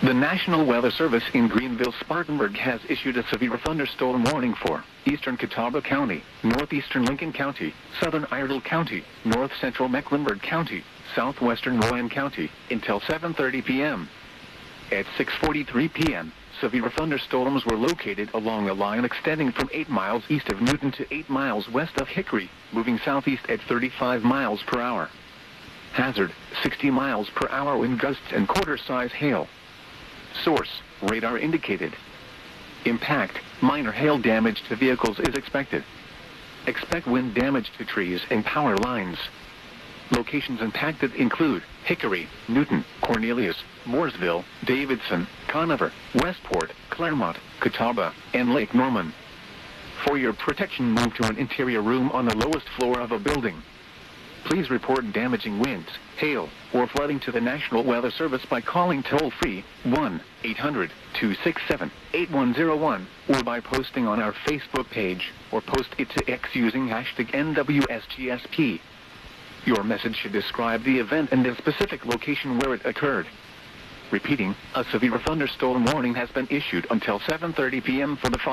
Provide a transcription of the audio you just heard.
The National Weather Service in Greenville-Spartanburg has issued a severe thunderstorm warning for eastern Catawba County, northeastern Lincoln County, southern Iredell County, north-central Mecklenburg County, southwestern Rowan County, until 7:30 p.m. At 6:43 p.m., severe thunderstorms were located along a line extending from 8 miles east of Newton to 8 miles west of Hickory, moving southeast at 35 miles per hour. Hazard, 60 miles per hour wind gusts and quarter-size hail. Source, radar indicated. Impact, minor hail damage to vehicles is expected. Expect wind damage to trees and power lines. Locations impacted include Hickory, Newton, Cornelius, Mooresville, Davidson, Conover, Westport, Claremont, Catawba, and Lake Norman. For your protection, move to an interior room on the lowest floor of a building. Please report damaging winds, hail, or flooding to the National Weather Service by calling toll-free 1-800-267-8101 or by posting on our Facebook page or post it to X using hashtag NWSGSP. Your message should describe the event and the specific location where it occurred. Repeating, a severe thunderstorm warning has been issued until 7:30 p.m. for the following.